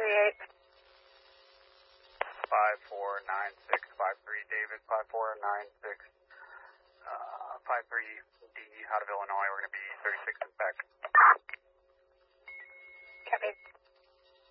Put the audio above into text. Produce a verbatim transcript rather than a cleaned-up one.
three eight. five four nine six five three, David, five four nine six, uh, five three D out of Illinois. We're going to be thirty-six and